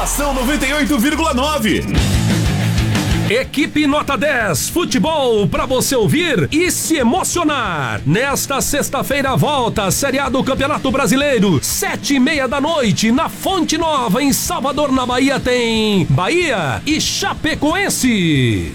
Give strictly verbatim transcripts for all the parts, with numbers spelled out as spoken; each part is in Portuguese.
Estação noventa e oito vírgula nove. Equipe Nota dez, futebol pra você ouvir e se emocionar. Nesta sexta-feira volta a Série A do Campeonato Brasileiro, sete e meia da noite, na Fonte Nova, em Salvador, na Bahia, tem Bahia e Chapecoense.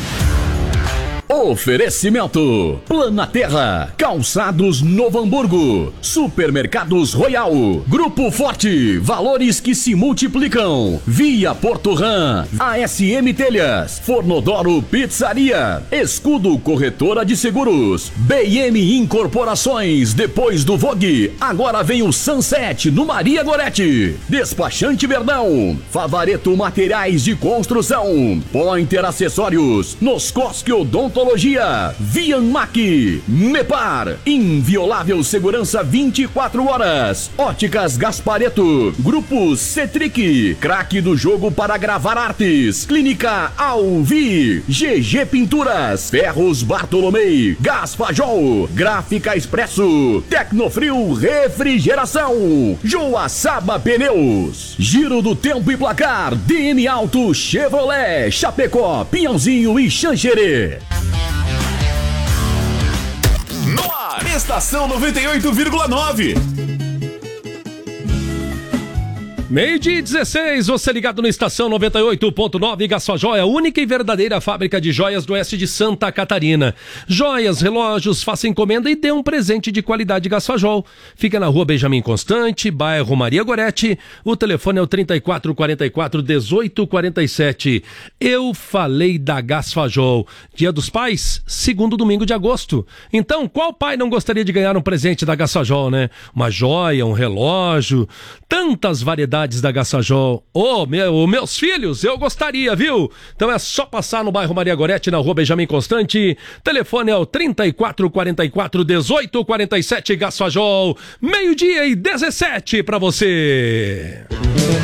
Oferecimento: Planaterra, Calçados Novo Hamburgo, Supermercados Royal, Grupo Forte, valores que se multiplicam, Via Porto Ram, A S M Telhas, Fornodoro Pizzaria, Escudo Corretora de Seguros, B M Incorporações. Depois do Vogue, agora vem o Sunset no Maria Gorete. Despachante Verdão, Favareto Materiais de Construção, Pointer Acessórios, Noscosque Odontologia, Vianmac, Mepar, inviolável segurança vinte e quatro horas, Óticas Gaspareto, Grupo Cetric, craque do jogo para gravar artes, Clínica Alvi, G G Pinturas, Ferros Bartolomei, Gasfajol, Gráfica Expresso, Tecnofrio Refrigeração, Joaçaba Pneus, Giro do Tempo e Placar, D M Auto Chevrolet, Chapecó, Pinhãozinho e Xanxerê. No ar, Estação noventa e oito vírgula nove. Meio-dia e dezesseis, você ligado no Estação noventa e oito ponto nove, Gasfajol, a única e verdadeira fábrica de joias do oeste de Santa Catarina. Joias, relógios, faça encomenda e dê um presente de qualidade Gasfajol. Fica na rua Benjamin Constante, bairro Maria Gorete. O telefone é o trinta e quatro quarenta e quatro, dezoito quarenta e sete. Eu falei da Gasfajol. Dia dos Pais, segundo domingo de agosto. Então, qual pai não gostaria de ganhar um presente da Gasfajol, né? Uma joia, um relógio, tantas variedades da Gasfajol. Ô, oh, meu, meus filhos, eu gostaria, viu? Então é só passar no bairro Maria Gorete, na rua Benjamin Constante. Telefone é o trinta e quatro quarenta e quatro, dezoito quarenta e sete, Gasfajol. Meio-dia e dezessete pra você.